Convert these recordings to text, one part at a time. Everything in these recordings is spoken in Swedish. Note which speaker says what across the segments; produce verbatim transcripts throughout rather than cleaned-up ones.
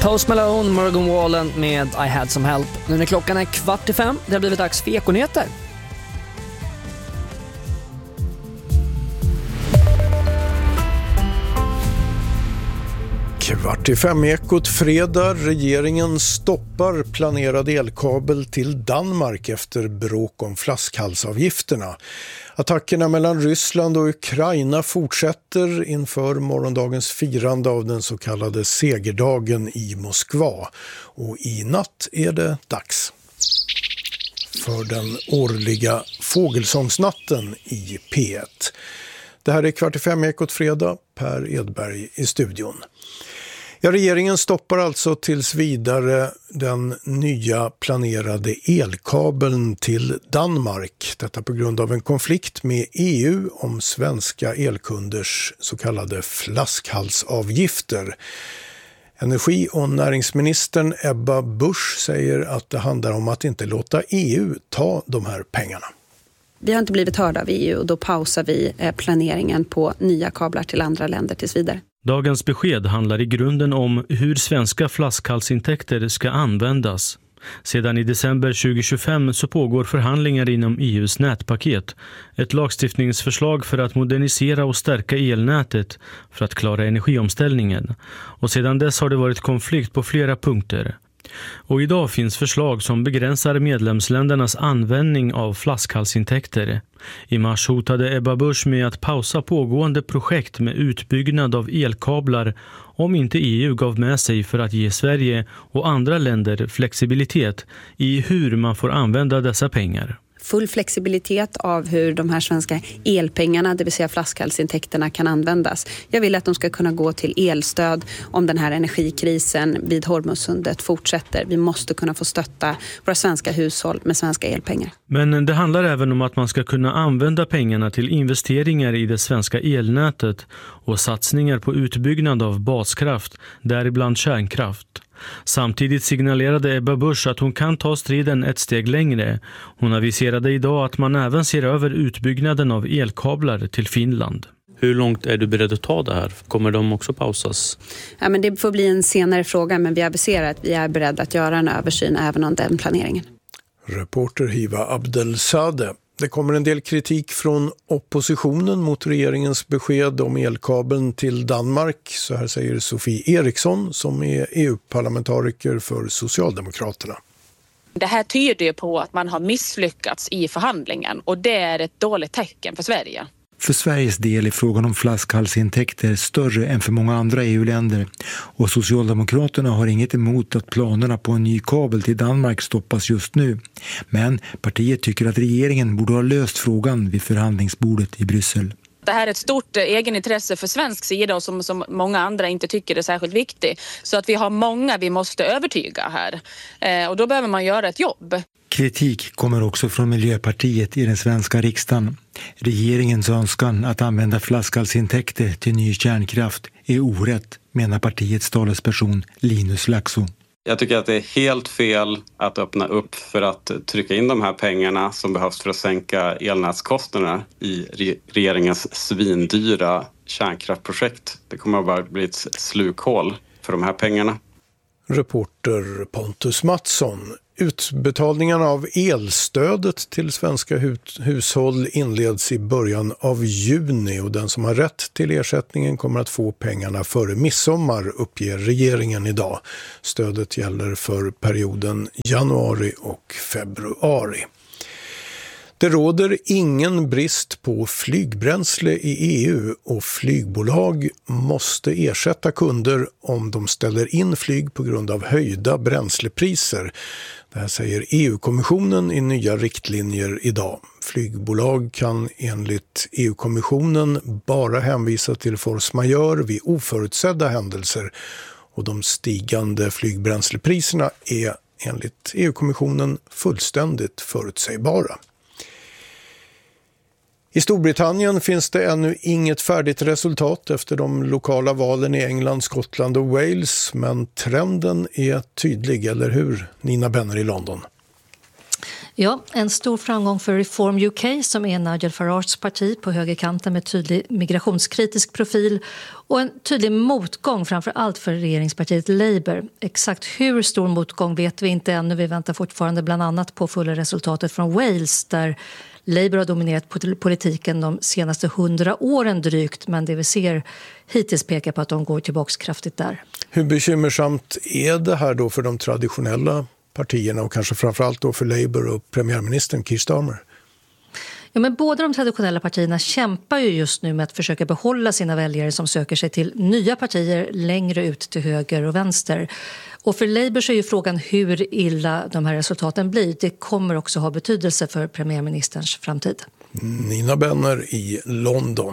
Speaker 1: Post Malone, Morgan Wallen med I Had Some Help. Nu när klockan är kvart i fem, det har blivit dags för Ekonyheter.
Speaker 2: Kvart i fem ekot fredag. Regeringen stoppar planerad elkabel till Danmark efter bråk om flaskhalsavgifterna. Attackerna mellan Ryssland och Ukraina fortsätter inför morgondagens firande av den så kallade segerdagen i Moskva. Och i natt är det dags för den årliga fågelsångsnatten i P ett. Det här är kvart i fem ekot fredag, Per Edberg i studion. Ja, regeringen stoppar alltså tills vidare den nya planerade elkabeln till Danmark. Detta på grund av en konflikt med E U om svenska elkunders så kallade flaskhalsavgifter. Energi- och näringsministern Ebba Busch säger att det handlar om att inte låta E U ta de här pengarna.
Speaker 3: Vi har inte blivit hörda av E U och då pausar vi planeringen på nya kablar till andra länder tills vidare.
Speaker 4: Dagens besked handlar i grunden om hur svenska flaskhalsintäkter ska användas. Sedan i december tjugohundratjugofem så pågår förhandlingar inom E U:s nätpaket. Ett lagstiftningsförslag för att modernisera och stärka elnätet för att klara energiomställningen. Och sedan dess har det varit konflikt på flera punkter. Och idag finns förslag som begränsar medlemsländernas användning av flaskhalsintäkter. I mars hotade Ebba Busch med att pausa pågående projekt med utbyggnad av elkablar om inte E U gav med sig för att ge Sverige och andra länder flexibilitet i hur man får använda dessa pengar.
Speaker 3: Full flexibilitet av hur de här svenska elpengarna, det vill säga flaskhalsintäkterna, kan användas. Jag vill att de ska kunna gå till elstöd om den här energikrisen vid Hormuzsundet fortsätter. Vi måste kunna få stötta våra svenska hushåll med svenska elpengar. Men
Speaker 4: det handlar även om att man ska kunna använda pengarna till investeringar i det svenska elnätet och satsningar på utbyggnad av baskraft, däribland kärnkraft. Samtidigt signalerade Ebba Busch att hon kan ta striden ett steg längre. Hon aviserade idag att man även ser över utbyggnaden av elkablar till Finland. Hur långt är du beredd att ta det här? Kommer de också pausas?
Speaker 3: Ja, men det får bli en senare fråga, men vi aviserar att vi är beredda att göra en översyn även om den planeringen.
Speaker 2: Reporter Hiva Abdelsade. Det kommer en del kritik från oppositionen mot regeringens besked om elkabeln till Danmark. Så här säger Sofie Eriksson som är E U-parlamentariker för Socialdemokraterna.
Speaker 5: Det här tyder på att man har misslyckats i förhandlingen och det är ett dåligt tecken för Sverige.
Speaker 6: För Sveriges del är frågan om flaskhalsintäkter större än för många andra E U-länder och Socialdemokraterna har inget emot att planerna på en ny kabel till Danmark stoppas just nu. Men partiet tycker att regeringen borde ha löst frågan vid förhandlingsbordet i Bryssel.
Speaker 5: Det här är ett stort egenintresse för svensk sida och som, som många andra inte tycker är särskilt viktigt. Så att vi har många vi måste övertyga här eh, och då behöver man göra ett jobb.
Speaker 6: Kritik kommer också från Miljöpartiet i den svenska riksdagen. Regeringens önskan att använda flaskhalsintäkter till ny kärnkraft är orätt, menar partiets talesperson Linus Laxo.
Speaker 7: Jag tycker att det är helt fel att öppna upp för att trycka in de här pengarna som behövs för att sänka elnätskostnaderna i regeringens svindyra kärnkraftprojekt. Det kommer att bara bli ett slukhål för de här pengarna.
Speaker 2: Reporter Pontus Mattsson. Utbetalningarna av elstödet till svenska hushåll inleds i början av juni och den som har rätt till ersättningen kommer att få pengarna före midsommar, uppger regeringen idag. Stödet gäller för perioden januari och februari. Det råder ingen brist på flygbränsle i E U och flygbolag måste ersätta kunder om de ställer in flyg på grund av höjda bränslepriser. Det här säger E U-kommissionen i nya riktlinjer idag. Flygbolag kan enligt E U-kommissionen bara hänvisa till force majeure vid oförutsedda händelser och de stigande flygbränslepriserna är enligt E U-kommissionen fullständigt förutsägbara. I Storbritannien finns det ännu inget färdigt resultat efter de lokala valen i England, Skottland och Wales, men trenden är tydlig, eller hur Nina Benner i London?
Speaker 8: Ja, en stor framgång för Reform U K som är Nigel Farages parti på högerkanten med tydlig migrationskritisk profil och en tydlig motgång framför allt för regeringspartiet Labour. Exakt hur stor motgång vet vi inte ännu. Vi väntar fortfarande bland annat på fulla resultatet från Wales där Labour har dominerat politiken de senaste hundra åren drygt, men det vi ser hittills pekar på att de går tillbaka kraftigt där.
Speaker 2: Hur bekymmersamt är det här då för de traditionella partierna och kanske framförallt då för Labour och premiärministern Keir Starmer?
Speaker 8: Ja, men båda de traditionella partierna kämpar ju just nu med att försöka behålla sina väljare som söker sig till nya partier längre ut till höger och vänster. Och för Labour så är ju frågan hur illa de här resultaten blir. Det kommer också ha betydelse för premiärministerns framtid.
Speaker 2: Nina Benner i London.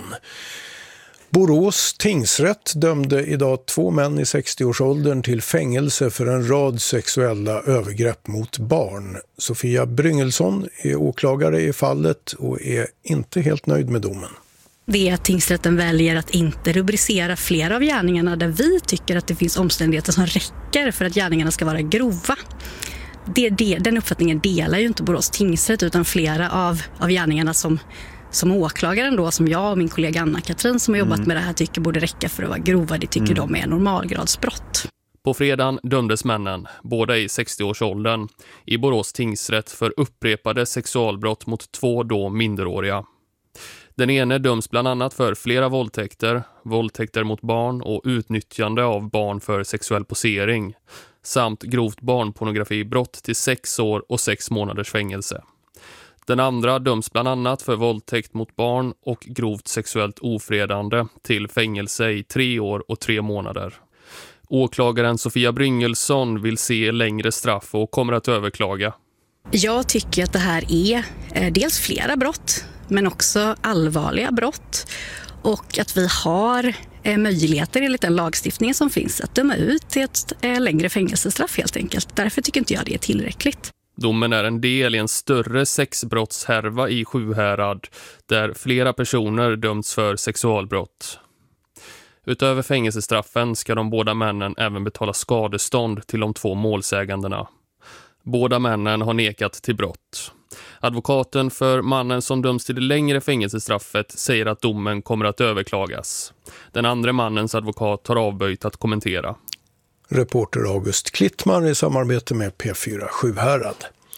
Speaker 2: Borås tingsrätt dömde idag två män i sextioårsåldern till fängelse för en rad sexuella övergrepp mot barn. Sofia Bryngelsson är åklagare i fallet och är inte helt nöjd med domen.
Speaker 9: Det är att tingsrätten väljer att inte rubricera flera av gärningarna där vi tycker att det finns omständigheter som räcker för att gärningarna ska vara grova. Det, det, den uppfattningen delar ju inte Borås tingsrätt utan flera av, av gärningarna som Som åklagaren då, som jag och min kollega Anna-Katrin som har jobbat mm. med det här tycker borde räcka för att vara grova. Det tycker mm. de är normalgradsbrott.
Speaker 10: På fredagen dömdes männen, båda i sextioårsåldern, i Borås tingsrätt för upprepade sexualbrott mot två då minderåriga. Den ene döms bland annat för flera våldtäkter, våldtäkter mot barn och utnyttjande av barn för sexuell posering, samt grovt barnpornografibrott till sex år och sex månaders fängelse. Den andra döms bland annat för våldtäkt mot barn och grovt sexuellt ofredande till fängelse i tre år och tre månader. Åklagaren Sofia Bryngelsson vill se längre straff och kommer att överklaga.
Speaker 9: Jag tycker att det här är eh, dels flera brott men också allvarliga brott och att vi har eh, möjligheter enligt den lagstiftningen som finns att döma ut till ett eh, längre fängelsestraff helt enkelt. Därför tycker inte jag det är tillräckligt.
Speaker 10: Domen är en del i en större sexbrottshärva i Sjuhärad där flera personer dömts för sexualbrott. Utöver fängelsestraffen ska de båda männen även betala skadestånd till de två målsägandena. Båda männen har nekat till brott. Advokaten för mannen som döms till det längre fängelsestraffet säger att domen kommer att överklagas. Den andra mannens advokat har avböjt att kommentera.
Speaker 2: Reporter August Klittmar i samarbete med P fyra Sjuhärad.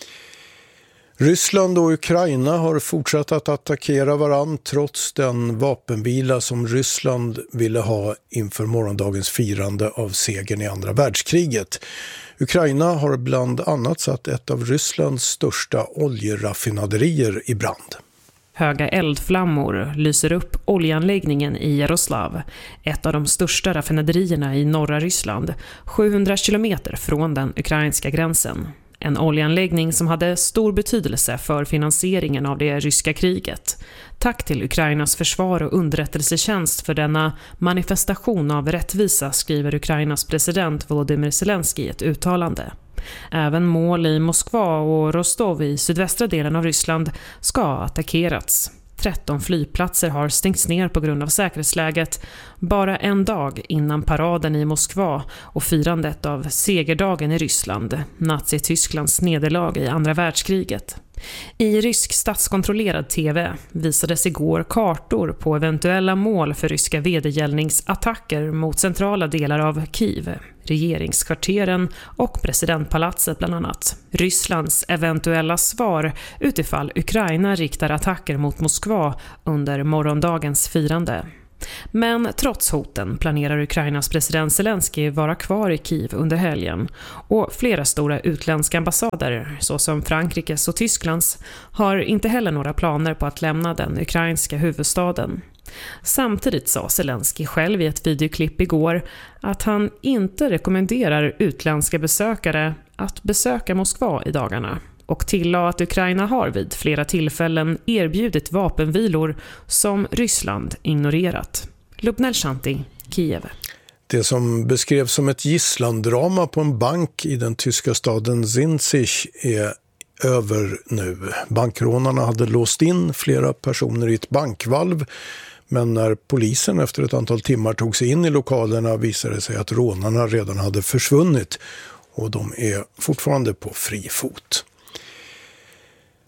Speaker 2: Ryssland och Ukraina har fortsatt att attackera varann trots den vapenvila som Ryssland ville ha inför morgondagens firande av segern i andra världskriget. Ukraina har bland annat satt ett av Rysslands största oljeraffinaderier i brand.
Speaker 11: Höga eldflammor lyser upp oljeanläggningen i Jaroslav, ett av de största raffinaderierna i norra Ryssland, sjuhundra kilometer från den ukrainska gränsen. En oljeanläggning som hade stor betydelse för finansieringen av det ryska kriget. Tack till Ukrainas försvar och underrättelsetjänst för denna manifestation av rättvisa, skriver Ukrainas president Volodymyr Zelensky i ett uttalande. Även mål i Moskva och Rostov i sydvästra delen av Ryssland ska ha attackerats. tretton flygplatser har stängts ner på grund av säkerhetsläget bara en dag innan paraden i Moskva och firandet av segerdagen i Ryssland, Nazi-Tysklands nederlag i andra världskriget. I rysk statskontrollerad tv visades igår kartor på eventuella mål för ryska vedergällningsattacker mot centrala delar av Kiev, regeringskvarteren och presidentpalatset bland annat. Rysslands eventuella svar utifall Ukraina riktar attacker mot Moskva under morgondagens firande. Men trots hoten planerar Ukrainas president Zelensky vara kvar i Kiev under helgen och flera stora utländska ambassader såsom Frankrikes och Tysklands har inte heller några planer på att lämna den ukrainska huvudstaden. Samtidigt sa Zelensky själv i ett videoklipp igår att han inte rekommenderar utländska besökare att besöka Moskva i dagarna. Och tillade att Ukraina har vid flera tillfällen erbjudit vapenvilor som Ryssland ignorerat. Lubnel Shanti, Kiev.
Speaker 2: Det som beskrevs som ett gisslandrama på en bank i den tyska staden Zinzich är över nu. Bankrånarna hade låst in flera personer i ett bankvalv, men när polisen efter ett antal timmar tog sig in i lokalerna visade det sig att rånarna redan hade försvunnit och de är fortfarande på fri fot.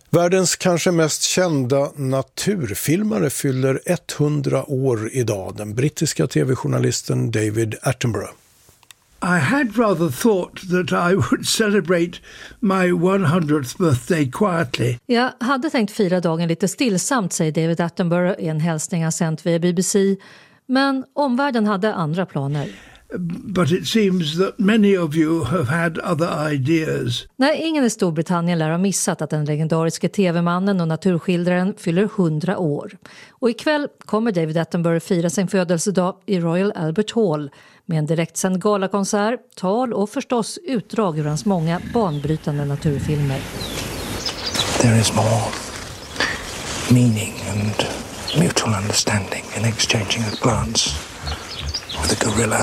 Speaker 2: Världens kanske mest kända naturfilmare fyller hundra år idag, den brittiska tv-journalisten David Attenborough.
Speaker 12: I had rather thought that I would celebrate my hundredth birthday quietly.
Speaker 8: Jag hade tänkt fira dagen lite stillsamt, säger David Attenborough i en hälsning han sänt via B B C. Men omvärlden hade andra planer.
Speaker 12: But it seems that many of you have had other ideas.
Speaker 8: Nej, ingen i Storbritannien lär ha missat att den legendariske tv-mannen och naturskildraren fyller hundra år. Och ikväll kommer David Attenborough fira sin födelsedag i Royal Albert Hall med en direktsänd galakonsert, tal och förstås utdrag ur hans många banbrytande naturfilmer.
Speaker 13: There is more meaning and mutual understanding in exchanging a glance with a gorilla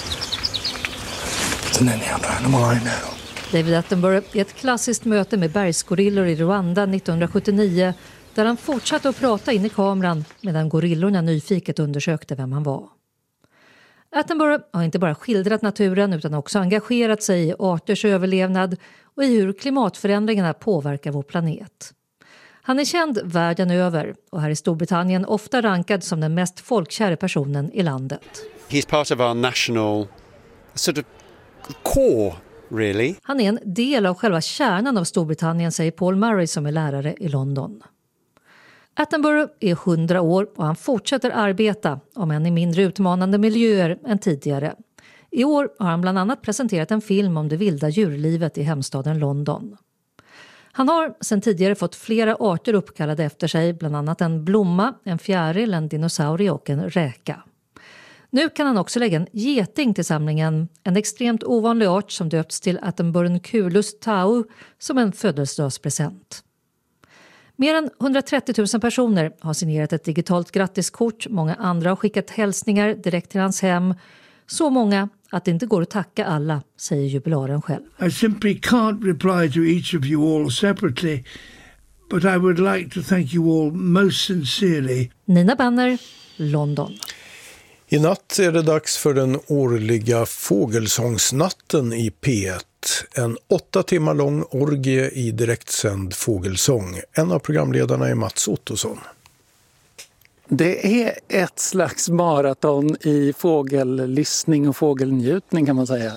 Speaker 13: than any other animal I know.
Speaker 8: David Attenborough i ett klassiskt möte med bergsgorillor i Rwanda nittonhundrasjuttionio där han fortsatte att prata in i kameran medan gorillorna nyfiket undersökte vem han var. Attenborough har inte bara skildrat naturen utan också engagerat sig i arters överlevnad och i hur klimatförändringarna påverkar vår planet. Han är känd världen över och här i Storbritannien ofta rankad som den mest folkkära personen i landet.
Speaker 14: He's part of our national sort of core, really.
Speaker 8: Han är en del av själva kärnan av Storbritannien, säger Paul Murray som är lärare i London. Attenborough är hundra år och han fortsätter arbeta, om än i mindre utmanande miljöer än tidigare. I år har han bland annat presenterat en film om det vilda djurlivet i hemstaden London. Han har sedan tidigare fått flera arter uppkallade efter sig, bland annat en blomma, en fjäril, en dinosaurie och en räka. Nu kan han också lägga en geting till samlingen, en extremt ovanlig art som döpts till Attenborough tau som en födelsedagspresent. Mer än hundratrettio tusen personer har signerat ett digitalt grattiskort, många andra har skickat hälsningar direkt till hans hem. Så många att det inte går att tacka alla, säger jubilaren själv.
Speaker 12: I simply can't reply to each of you all separately, but I would like to thank you all most sincerely.
Speaker 8: Nina Banner, London.
Speaker 2: I natt är det dags för den årliga fågelsångsnatten i P ett. En åtta timmar lång orgie i direktsänd fågelsång. En av programledarna är Mats Ottosson.
Speaker 15: Det är ett slags maraton i fågellyssning och fågelnjutning kan man säga.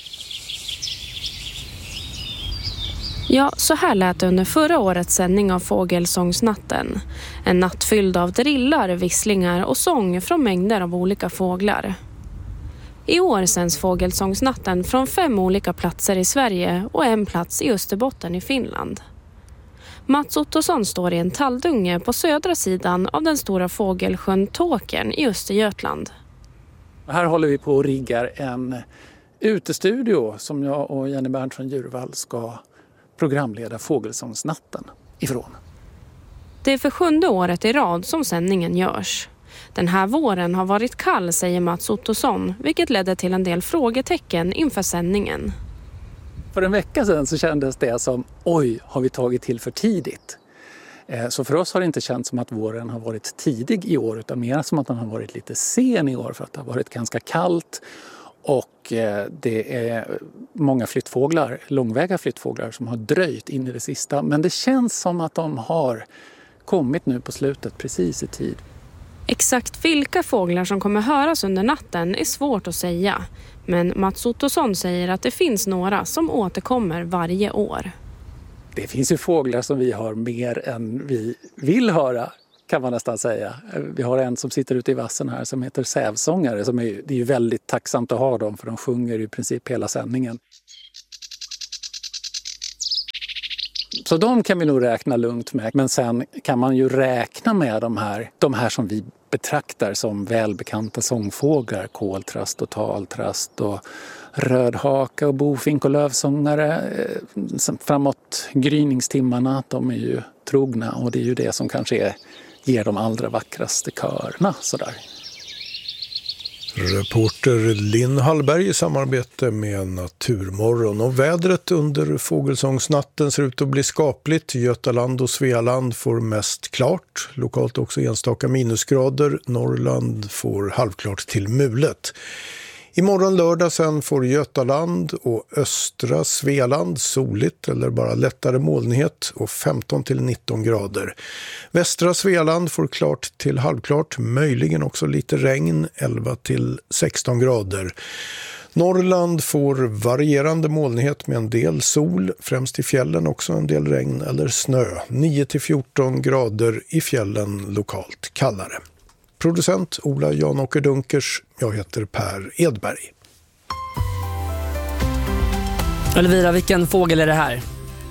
Speaker 16: Ja, så här lät det under förra årets sändning av Fågelsångsnatten. En natt fylld av drillar, visslingar och sång från mängder av olika fåglar. I år sänds Fågelsångsnatten från fem olika platser i Sverige och en plats i Österbotten i Finland. Mats Ottosson står i en talldunge på södra sidan av den stora fågelsjön Tåkern i Östergötland.
Speaker 15: Här håller vi på och riggar en utestudio som jag och Jenny Berntsson Djurvall ska programleda Fågelsångsnatten ifrån.
Speaker 16: Det är för sjunde året i rad som sändningen görs. Den här våren har varit kall, säger Mats Ottosson, vilket ledde till en del frågetecken inför sändningen.
Speaker 15: För en vecka sedan så kändes det som, oj, har vi tagit till för tidigt? Så för oss har det inte känts som att våren har varit tidig i år utan mer som att den har varit lite sen i år för att det har varit ganska kallt. Och det är många flyttfåglar, långväga flyttfåglar som har dröjt in i det sista. Men det känns som att de har kommit nu på slutet precis i tid.
Speaker 16: Exakt vilka fåglar som kommer höras under natten är svårt att säga. Men Mats Ottosson säger att det finns några som återkommer varje år.
Speaker 15: Det finns ju fåglar som vi har mer än vi vill höra, kan man nästan säga. Vi har en som sitter ute i vassen här som heter sävsångare. Som är, det är ju väldigt tacksamt att ha dem för de sjunger i princip hela sändningen. Så de kan vi nog räkna lugnt med. Men sen kan man ju räkna med de här, de här som vi betraktar som välbekanta sångfåglar. Koltrast och taltrast och rödhaka och bofink och lövsångare. Framåt gryningstimmarna, de är ju trogna och det är ju det som kanske är, ger de allra vackraste körna sådär.
Speaker 2: Reporter Linn Hallberg i samarbete med Naturmorgon. Och vädret under Fågelsångsnatten ser ut att bli skapligt. Götaland och Svealand får mest klart. Lokalt också enstaka minusgrader. Norrland får halvklart till mulet. Imorgon lördag sen får Götaland och östra Svealand soligt eller bara lättare molnighet och femton till nitton grader. Västra Svealand får klart till halvklart, möjligen också lite regn, elva till sexton grader. Norrland får varierande molnighet med en del sol, främst i fjällen också en del regn eller snö. nio till fjorton grader i fjällen, lokalt kallare. Producent Ola Jan-Åke Dunkers, jag heter Per Edberg.
Speaker 1: Elvira, vilken fågel är det här?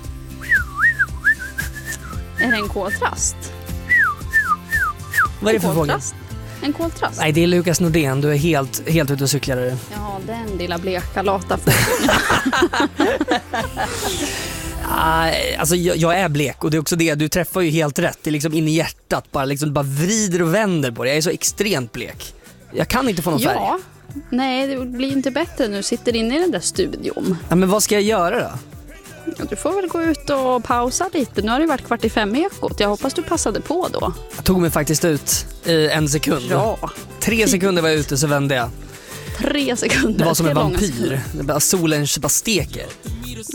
Speaker 17: Är det en koltrast?
Speaker 1: Vad är det för fågel?
Speaker 17: En koltrast?
Speaker 1: Nej, det är Lukas Nordén. Du är helt, helt ute och cyklar.
Speaker 17: Ja, den lilla bleka lata fågeln.
Speaker 1: uh, alltså jag, jag är blek och det är också det. Du träffar ju helt rätt. Det är liksom in i hjärtat. Bara, liksom, bara vrider och vänder på det. Jag är så extremt blek. Jag kan inte få någon
Speaker 17: ja.
Speaker 1: färg.
Speaker 17: Ja, nej det blir inte bättre nu. Sitter inne i den där studion.
Speaker 1: Ja, men vad ska jag göra då?
Speaker 17: Ja, du får väl gå ut och pausa lite. Nu har det varit kvart i fem ekot. Jag hoppas du passade på då.
Speaker 1: Jag tog mig faktiskt ut i en sekund.
Speaker 17: Bra.
Speaker 1: Tre sekunder var jag ute så vände jag.
Speaker 17: Tre sekunder.
Speaker 1: Det var som en
Speaker 17: Tre långa
Speaker 1: vampyr.
Speaker 17: sekunder.
Speaker 1: Det bara, solen bara steker.